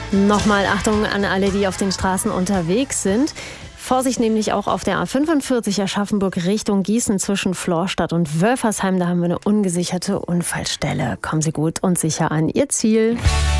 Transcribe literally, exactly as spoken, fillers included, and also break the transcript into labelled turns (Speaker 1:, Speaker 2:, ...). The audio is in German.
Speaker 1: Nochmal Achtung an alle, die auf den Straßen unterwegs sind. Vorsicht nämlich auch auf der A fünfundvierzig Aschaffenburg Richtung Gießen zwischen Florstadt und Wölfersheim. Da haben wir eine ungesicherte Unfallstelle. Kommen Sie gut und sicher an Ihr Ziel.